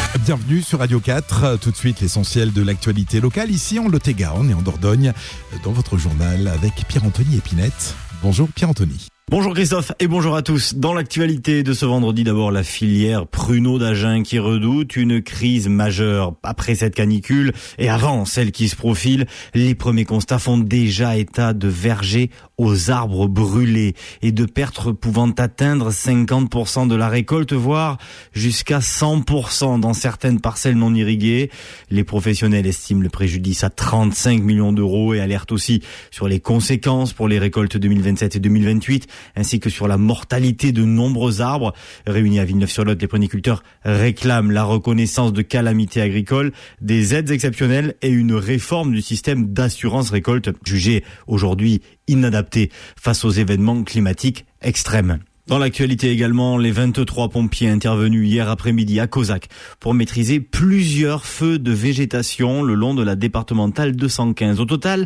Bienvenue sur Radio 4. Tout de suite, l'essentiel de l'actualité locale ici en Lot-et-Garonne et en Dordogne dans votre journal avec Pierre-Anthony Épinette. Bonjour Pierre-Anthony. Bonjour Christophe et bonjour à tous. Dans l'actualité de ce vendredi, d'abord la filière pruneau d'Agen qui redoute une crise majeure après cette canicule et avant celle qui se profile. Les premiers constats font déjà état de vergers aux arbres brûlés et de pertes pouvant atteindre 50% de la récolte, voire jusqu'à 100% dans certaines parcelles non irriguées. Les professionnels estiment le préjudice à 35 millions d'euros et alertent aussi sur les conséquences pour les récoltes 2027 et 2028. Ainsi que sur la mortalité de nombreux arbres. Réunis à Villeneuve-sur-Lot, les pruniculteurs réclament la reconnaissance de calamités agricoles, des aides exceptionnelles et une réforme du système d'assurance récolte, jugé aujourd'hui inadapté face aux événements climatiques extrêmes. Dans l'actualité également, les 23 pompiers intervenus hier après-midi à Cauzac pour maîtriser plusieurs feux de végétation le long de la départementale 215. Au total,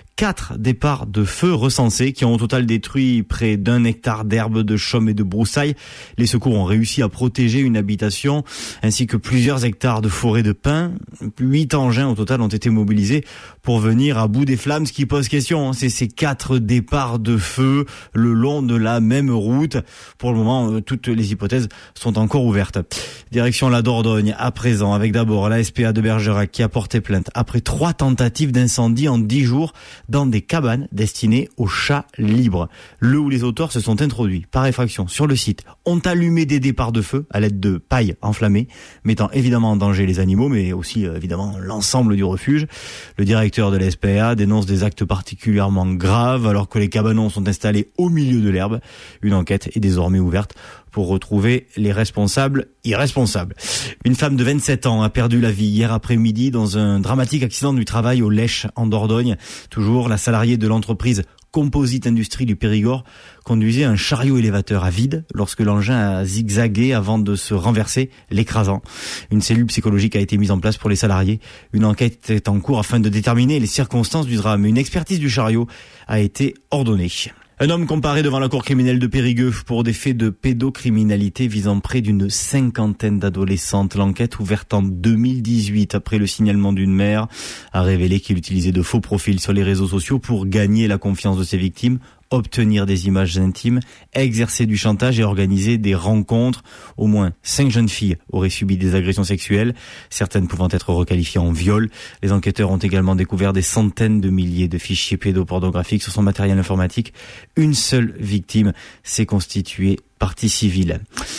4 départs de feu recensés qui ont au total détruit près d'1 hectare d'herbes, de chaume et de broussailles. Les secours ont réussi à protéger une habitation ainsi que plusieurs hectares de forêt de pins. 8 engins au total ont été mobilisés pour venir à bout des flammes. Ce qui pose question, c'est ces 4 départs de feu le long de la même route. Pour le moment, toutes les hypothèses sont encore ouvertes. Direction la Dordogne à présent avec d'abord la SPA de Bergerac qui a porté plainte après 3 tentatives d'incendie en 10 jours dans des cabanes destinées aux chats libres. Le ou les auteurs se sont introduits par effraction sur le site, ont allumé des départs de feu à l'aide de paille enflammée, mettant évidemment en danger les animaux, mais aussi évidemment l'ensemble du refuge. Le directeur de la SPA dénonce des actes particulièrement graves alors que les cabanons sont installés au milieu de l'herbe. Une enquête est désormais ouverte pour retrouver les responsables irresponsables. Une femme de 27 ans a perdu la vie hier après-midi dans un dramatique accident du travail au Lèche en Dordogne. Toujours, la salariée de l'entreprise Composite Industrie du Périgord conduisait un chariot élévateur à vide lorsque l'engin a zigzagué avant de se renverser, l'écrasant. Une cellule psychologique a été mise en place pour les salariés. Une enquête est en cours afin de déterminer les circonstances du drame. Une expertise du chariot a été ordonnée. Un homme comparé devant la cour criminelle de Périgueux pour des faits de pédocriminalité visant près d'une 50aine d'adolescentes. L'enquête, ouverte en 2018 après le signalement d'une mère, a révélé qu'il utilisait de faux profils sur les réseaux sociaux pour gagner la confiance de ses victimes, obtenir des images intimes, exercer du chantage et organiser des rencontres. Au moins 5 jeunes filles auraient subi des agressions sexuelles, certaines pouvant être requalifiées en viol. Les enquêteurs ont également découvert des centaines de milliers de fichiers pédopornographiques sur son matériel informatique. Une seule victime s'est constituée partie civile.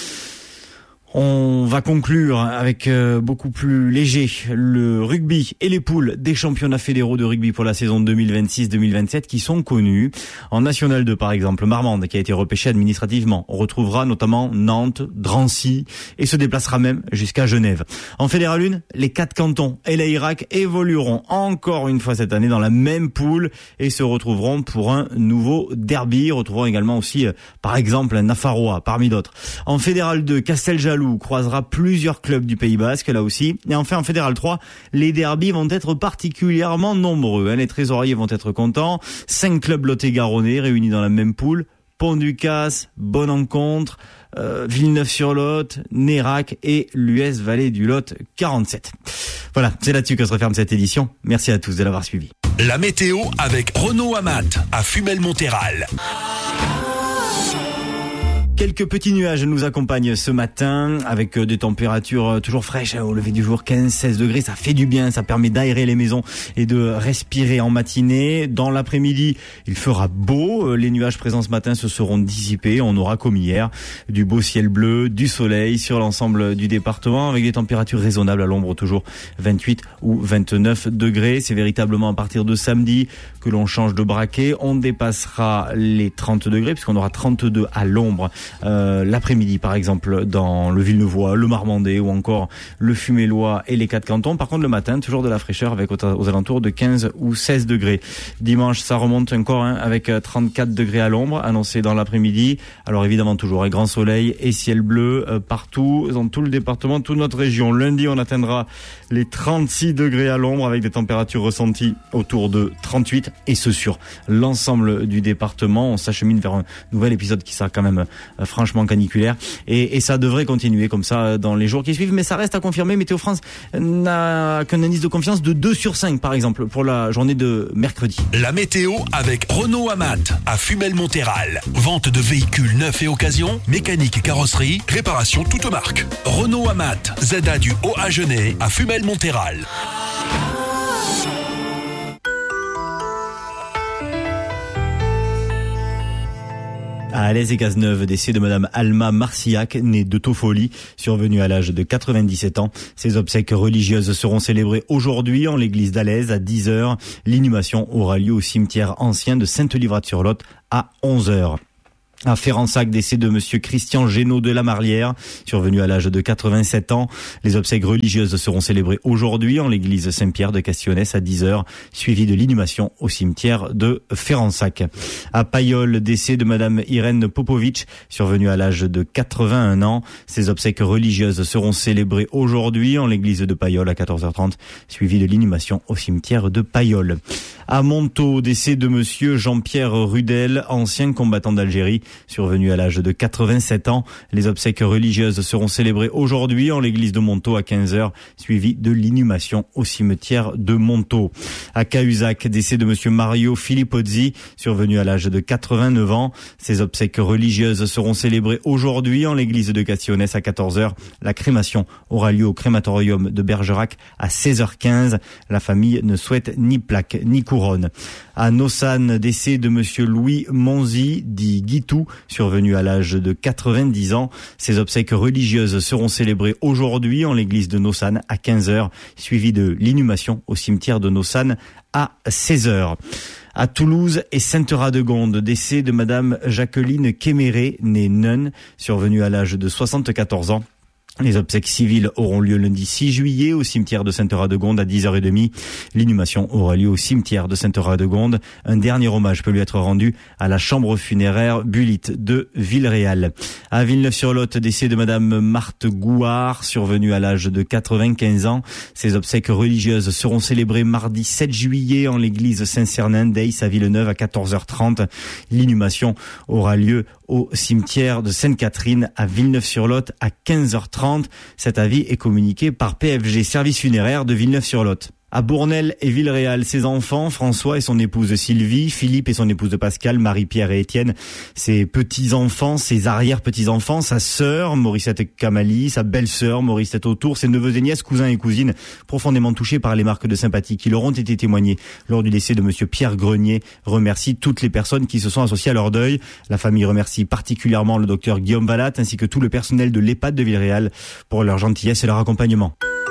On va conclure avec beaucoup plus léger le rugby et les poules des championnats fédéraux de rugby pour la saison 2026-2027 qui sont connus. En National 2 par exemple, Marmande qui a été repêché administrativement. On retrouvera notamment Nantes, Drancy et se déplacera même jusqu'à Genève. En Fédéral 1, les 4 cantons et l'Irak évolueront encore une fois cette année dans la même poule et se retrouveront pour un nouveau derby. Retrouveront également aussi par exemple Nafarroa parmi d'autres. En Fédéral 2, Casteljaloux croisera plusieurs clubs du Pays Basque là aussi. Et enfin en Fédéral 3, les derbys vont être particulièrement nombreux. Les trésoriers vont être contents. 5 clubs lot-et-garonnais réunis dans la même poule. Pont-du-Casse, Bonne Encontre, Villeneuve-sur-Lot, Nérac et l'US Vallée du Lot 47. Voilà, c'est là-dessus que se referme cette édition. Merci à tous de l'avoir suivi. La météo avec Renaud Amat à Fumel-Montéral. Quelques petits nuages nous accompagnent ce matin avec des températures toujours fraîches au lever du jour, 15-16 degrés. Ça fait du bien, ça permet d'aérer les maisons et de respirer en matinée. Dans l'après-midi, il fera beau. Les nuages présents ce matin se seront dissipés. On aura comme hier du beau ciel bleu, du soleil sur l'ensemble du département avec des températures raisonnables à l'ombre, toujours 28 ou 29 degrés. C'est véritablement à partir de samedi que l'on change de braquet. On dépassera les 30 degrés puisqu'on aura 32 à l'ombre. L'après-midi par exemple dans le Villeneuvois, le Marmandais ou encore le Fumélois et les 4 cantons. Par contre le matin toujours de la fraîcheur avec aux alentours de 15 ou 16 degrés. Dimanche ça remonte encore avec 34 degrés à l'ombre annoncé dans l'après-midi. Alors évidemment toujours un grand soleil et ciel bleu partout dans tout le département, toute notre région. Lundi on atteindra les 36 degrés à l'ombre avec des températures ressenties autour de 38 et ce sur l'ensemble du département. On s'achemine vers un nouvel épisode qui sera quand même franchement caniculaire. Et ça devrait continuer comme ça dans les jours qui suivent. Mais ça reste à confirmer. Météo France n'a qu'un indice de confiance de 2 sur 5, par exemple, pour la journée de mercredi. La météo avec Renault Amat à Fumel-Monthéral. Vente de véhicules neufs et occasion, mécanique et carrosserie, réparation toute marque. Renault Amat, ZA du Haut-Agenais à Fumel-Monthéral. À Alès et Cazeneuve, décès de Madame Alma Marcillac, née de Toffoli, survenue à l'âge de 97 ans. Ses obsèques religieuses seront célébrées aujourd'hui en l'église d'Alès à 10h. L'inhumation aura lieu au cimetière ancien de Sainte-Livrade-sur-Lot à 11h. À Férensac, décès de monsieur Christian Génaud de la Marlière, survenu à l'âge de 87 ans. Les obsèques religieuses seront célébrées aujourd'hui en l'église Saint-Pierre de Castionnès à 10h, suivi de l'inhumation au cimetière de Férensac. À Payolle, décès de madame Irène Popovic, survenue à l'âge de 81 ans. Ces obsèques religieuses seront célébrées aujourd'hui en l'église de Payolle à 14h30, suivi de l'inhumation au cimetière de Payolle. À Montaut, décès de monsieur Jean-Pierre Rudel, ancien combattant d'Algérie, survenu à l'âge de 87 ans. Les obsèques religieuses seront célébrées aujourd'hui en l'église de Montaut à 15h, suivi de l'inhumation au cimetière de Montaut. À Cahuzac, décès de monsieur Mario Filippozzi, survenu à l'âge de 89 ans. Ces obsèques religieuses seront célébrées aujourd'hui en l'église de Castionnès à 14h. La crémation aura lieu au crématorium de Bergerac à 16h15. La famille ne souhaite ni plaque ni couronne. À Nossane, décès de monsieur Louis Monzi, dit Guitou, survenu à l'âge de 90 ans. Ces obsèques religieuses seront célébrées aujourd'hui en l'église de Nossane à 15h, suivi de l'inhumation au cimetière de Nossane à 16h. À Toulouse et Sainte-Radegonde, décès de madame Jacqueline Kéméré, née Neun, survenue à l'âge de 74 ans. Les obsèques civiles auront lieu lundi 6 juillet au cimetière de Sainte-Radegonde à 10h30. L'inhumation aura lieu au cimetière de Sainte-Radegonde. Un dernier hommage peut lui être rendu à la chambre funéraire Bulitte de Villeréal. À Villeneuve-sur-Lot, décès de madame Marthe Gouard, survenue à l'âge de 95 ans. Ces obsèques religieuses seront célébrées mardi 7 juillet en l'église Saint-Cernin d'Aix à Villeneuve à 14h30. L'inhumation aura lieu au cimetière de Sainte-Catherine à Villeneuve-sur-Lot à 15h30. Cet avis est communiqué par PFG, service funéraire de Villeneuve-sur-Lot. À Bournel et Villeréal, ses enfants, François et son épouse Sylvie, Philippe et son épouse Pascal, Marie-Pierre et Étienne, ses petits-enfants, ses arrière-petits-enfants, sa sœur, Morissette Kamali, sa belle-sœur, Morissette Autour, ses neveux et nièces, cousins et cousines, profondément touchés par les marques de sympathie qui leur ont été témoignées lors du décès de monsieur Pierre Grenier, remercie toutes les personnes qui se sont associées à leur deuil. La famille remercie particulièrement le docteur Guillaume Vallat ainsi que tout le personnel de l'EHPAD de Villeréal pour leur gentillesse et leur accompagnement.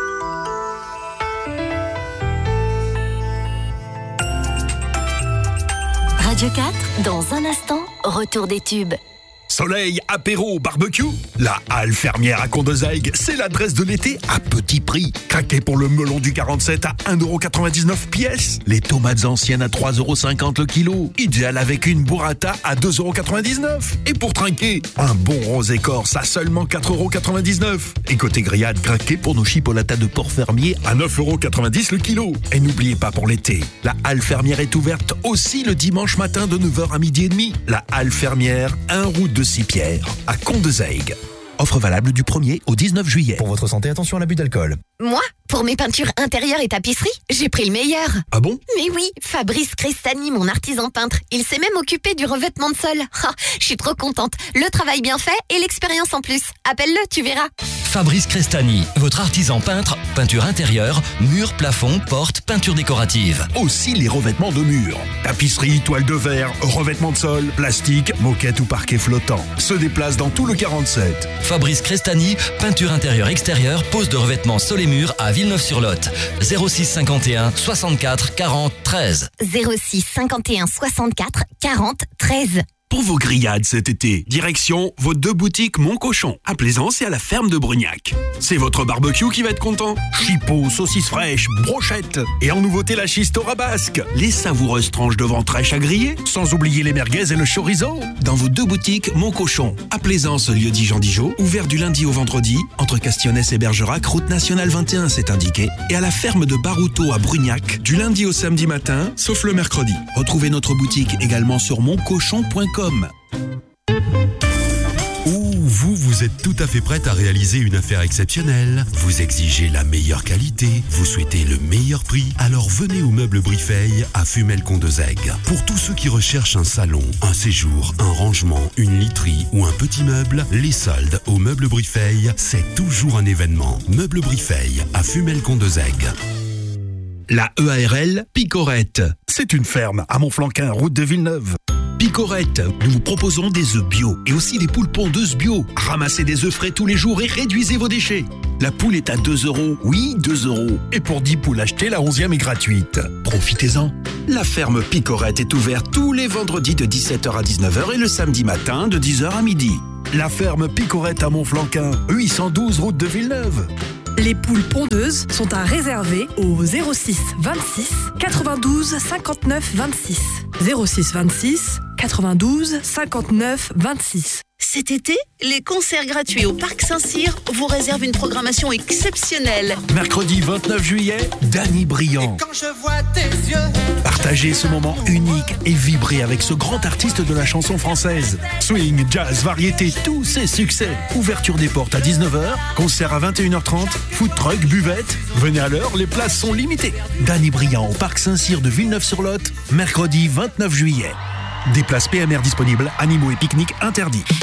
Radio 4, dans un instant, retour des tubes. Soleil, apéro, barbecue. La Halle Fermière à Condezaigue, c'est l'adresse de l'été à petit prix. Craquez pour le melon du 47 à 1,99€ pièce. Les tomates anciennes à 3,50€ le kilo. Idéal avec une burrata à 2,99€. Et pour trinquer, un bon rosé corse à seulement 4,99€. Et côté grillade, craquez pour nos chipolatas de porc fermier à 9,90€ le kilo. Et n'oubliez pas pour l'été, la Halle Fermière est ouverte aussi le dimanche matin de 9h à 12h30. La Halle Fermière, 1 route de Sipierre, à Condezaigue. Offre valable du 1er au 19 juillet. Pour votre santé, attention à l'abus d'alcool. Moi, pour mes peintures intérieures et tapisseries, j'ai pris le meilleur. Ah bon? Mais oui, Fabrice Crestani, mon artisan peintre. Il s'est même occupé du revêtement de sol. Je suis trop contente. Le travail bien fait et l'expérience en plus. Appelle-le, tu verras. Fabrice Crestani, votre artisan peintre, peinture intérieure, murs, plafonds, portes, peinture décorative. Aussi les revêtements de murs. Tapisserie, toile de verre, revêtement de sol, plastique, moquette ou parquet flottant. Se déplace dans tout le 47. Fabrice Crestani, peinture intérieure extérieure, pose de revêtements sol et murs à Villeneuve-sur-Lot. 06 51 64 40 13. 06 51 64 40 13. Pour vos grillades cet été, direction vos 2 boutiques Mon Cochon, à Plaisance et à la ferme de Brugnac. C'est votre barbecue qui va être content. Chipots, saucisses fraîches, brochettes. Et en nouveauté, la schiste au rabasque. Les savoureuses tranches de ventrèche à griller. Sans oublier les merguez et le chorizo. Dans vos 2 boutiques Mon Cochon, à Plaisance, lieu-dit Jean Dijon, ouvert du lundi au vendredi, entre Castionnès et Bergerac, route nationale 21, c'est indiqué. Et à la ferme de Barouto à Brugnac, du lundi au samedi matin, sauf le mercredi. Retrouvez notre boutique également sur moncochon.com. Vous êtes tout à fait prête à réaliser une affaire exceptionnelle. Vous exigez la meilleure qualité, vous souhaitez le meilleur prix. Alors venez au Meuble Brifeil à Fumel-Condezègue. Pour tous ceux qui recherchent un salon, un séjour, un rangement, une literie ou un petit meuble, les soldes au Meuble Brifeil, c'est toujours un événement. Meuble Brifeil à Fumel-Condezègue. La EARL Picorette. C'est une ferme à Montflanquin, route de Villeneuve. Picorette, nous vous proposons des œufs bio et aussi des poules pondeuses bio. Ramassez des œufs frais tous les jours et réduisez vos déchets. La poule est à 2 €. Oui, 2 €. Et pour 10 poules achetées, la 11e est gratuite. Profitez-en. La ferme Picorette est ouverte tous les vendredis de 17h à 19h et le samedi matin de 10h à midi. La ferme Picorette à Montflanquin, 812 route de Villeneuve. Les poules pondeuses sont à réserver au 06 26 92 59 26. 06 26 92 59 26. Cet été, les concerts gratuits au Parc Saint-Cyr vous réservent une programmation exceptionnelle. Mercredi 29 juillet, Danny Briand. Quand je vois tes yeux. Partagez ce moment unique et vibrez avec ce grand artiste de la chanson française. Swing, jazz, variété, tous ses succès. Ouverture des portes à 19h, concert à 21h30, food truck, buvette. Venez à l'heure, les places sont limitées. Danny Briand au Parc Saint-Cyr de Villeneuve-sur-Lot, mercredi 29 juillet. Des places PMR disponibles, animaux et pique-niques interdits.